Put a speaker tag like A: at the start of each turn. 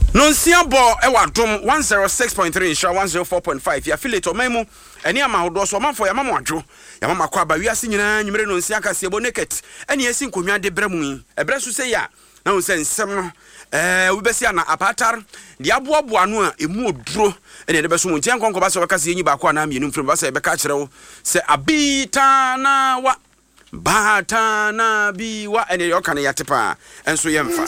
A: Nonsia bo ewadom 106.3 insha 104.5 ya affiliate omemu eni amahodo so manfo ya mama adwo ya mama kwa ba wiase nyina nyimre nonsia kase bo naked eni esi nkonwa de bremu ebre so se ya na wo se nsem no wobesi ana apatar de aboaboa no a emu oduro eni de beso mu ntia nkonko ba se wakase enyi ba kwa na mienu mfrem ba se be ka kire wo se abitana wa batana bi wa eni yo kan yatepa enso yemfa